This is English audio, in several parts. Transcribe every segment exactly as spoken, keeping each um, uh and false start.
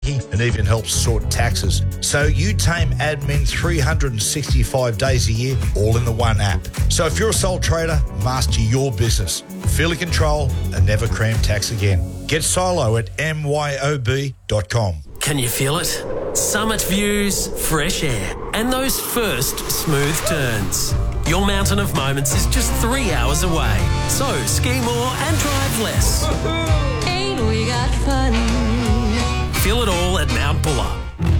and even helps sort taxes. So you tame admin three hundred sixty-five days a year, all in the one app. So if you're a sole trader, master your business. Feel in control and never cram tax again. Get Silo at m y o b dot com. Can you feel it? Summit views, fresh air, and those first smooth turns. Your mountain of moments is just three hours away. So ski more and drive less. Ain't we got fun? Feel it all at Mount Buller.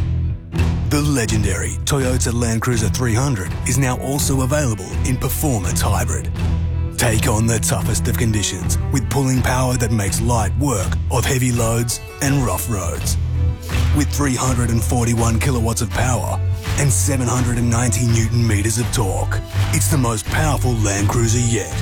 The legendary Toyota Land Cruiser three hundred is now also available in Performance Hybrid. Take on the toughest of conditions with pulling power that makes light work of heavy loads and rough roads. With three hundred forty-one kilowatts of power and seven hundred ninety newton meters of torque, it's the most powerful Land Cruiser yet.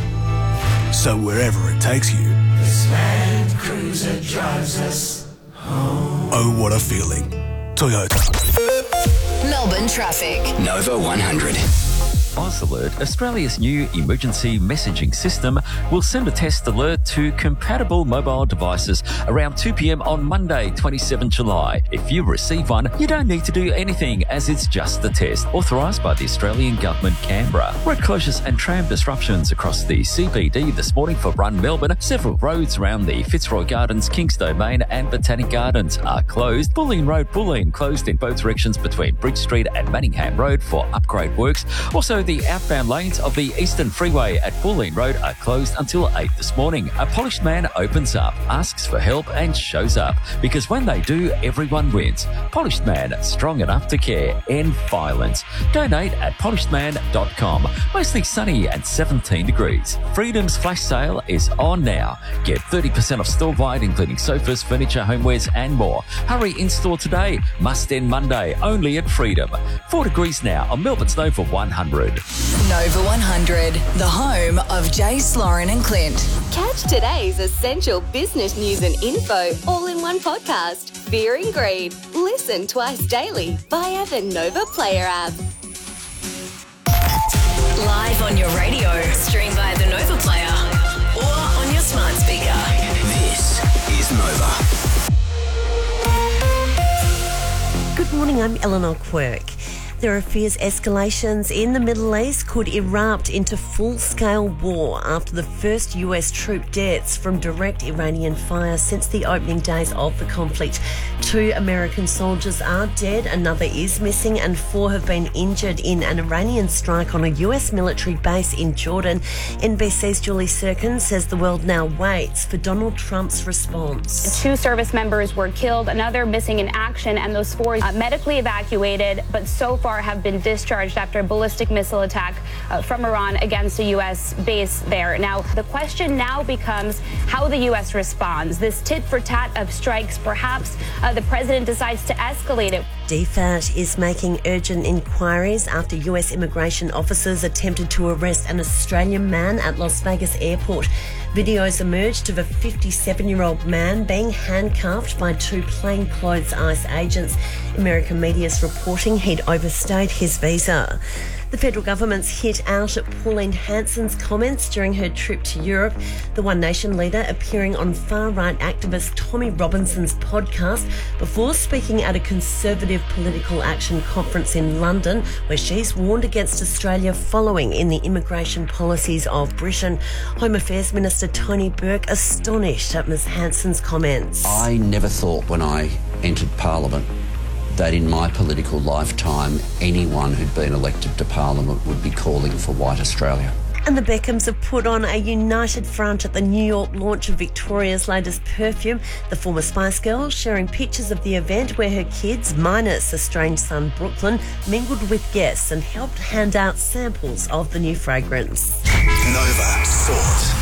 So wherever it takes you, this Land Cruiser drives us home. Oh, what a feeling. Toyota. Melbourne traffic. Nova one hundred. AusAlert, Australia's new emergency messaging system, will send a test alert to compatible mobile devices around two p.m. on Monday, twenty-seventh of July. If you receive one, you don't need to do anything, as it's just a test, authorised by the Australian Government, Canberra. Road closures and tram disruptions across the C B D this morning for Run Melbourne. Several roads around the Fitzroy Gardens, Kings Domain and Botanic Gardens are closed. Bulleen Road, Bulleen, closed in both directions between Bridge Street and Manningham Road for upgrade works. Also, the outbound lanes of the Eastern Freeway at Bulleen Road are closed until eight this morning. A polished man opens up, asks for help and shows up, because when they do, everyone wins. Polished Man, strong enough to care. End violence. Donate at polished man dot com. Mostly sunny and seventeen degrees. Freedom's flash sale is on now. Get thirty percent off store-wide, including sofas, furniture, homewares and more. Hurry in-store today. Must end Monday, only at Freedom. Four degrees now on Melbourne's Nova one hundred. Nova one hundred, the home of Jace, Lauren and Clint. Catch today's essential business news and info all in one podcast. Fear and Greed. Listen twice daily via the Nova Player app. Live on your radio, stream via the Nova Player or on your smart speaker. This is Nova. Good morning, I'm Eleanor Quirk. There are fears escalations in the Middle East could erupt into full-scale war after the first U S troop deaths from direct Iranian fire since the opening days of the conflict. Two American soldiers are dead, another is missing, and four have been injured in an Iranian strike on a U S military base in Jordan. N B C's Julie Serkin says the world now waits for Donald Trump's response. Two service members were killed, another missing in action, and those four uh, medically evacuated, but so far have been discharged after a ballistic missile attack uh, from Iran against a U S base there. Now, the question now becomes how the U S responds. This tit-for-tat of strikes, perhaps uh, the president decides to escalate it. D FAT is making urgent inquiries after U S immigration officers attempted to arrest an Australian man at Las Vegas airport. Videos emerged of a fifty-seven-year-old man being handcuffed by two plainclothes ICE agents. American media is reporting he'd overstayed his visa. The federal government's hit out at Pauline Hanson's comments during her trip to Europe. The One Nation leader appearing on far-right activist Tommy Robinson's podcast before speaking at a Conservative Political Action conference in London, where she's warned against Australia following in the immigration policies of Britain. Home Affairs Minister Tony Burke astonished at Ms Hanson's comments. I never thought when I entered Parliament that in my political lifetime anyone who'd been elected to Parliament would be calling for white Australia. And the Beckhams have put on a united front at the New York launch of Victoria's latest perfume. The former Spice Girl sharing pictures of the event where her kids, minus estranged son Brooklyn, mingled with guests and helped hand out samples of the new fragrance. Nova Sort.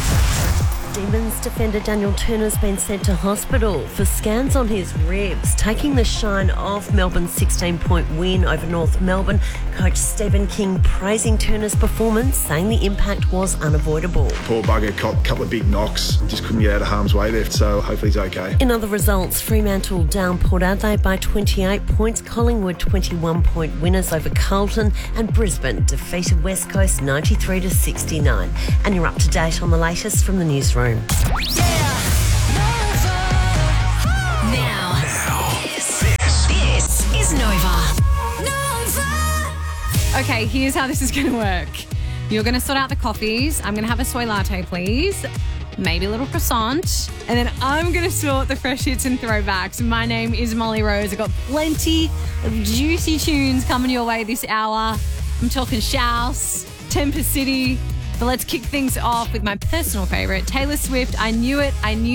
Demons defender Daniel Turner's been sent to hospital for scans on his ribs, taking the shine off Melbourne's sixteen-point win over North Melbourne. Coach Stephen King praising Turner's performance, saying the impact was unavoidable. Poor bugger caught a couple of big knocks, just couldn't get out of harm's way there, so hopefully he's okay. In other results, Fremantle down Port Adelaide by twenty-eight points, Collingwood twenty-one-point winners over Carlton, and Brisbane defeated West Coast ninety-three to sixty-nine. And you're up to date on the latest from the newsroom. Now, Now, this Okay, here's how this is going to work. You're going to sort out the coffees. I'm going to have a soy latte, please. Maybe a little croissant. And then I'm going to sort the fresh hits and throwbacks. My name is Molly Rose. I've got plenty of juicy tunes coming your way this hour. I'm talking Shouse, Temper City. But let's kick things off with my personal favourite, Taylor Swift. I Knew It, I Knew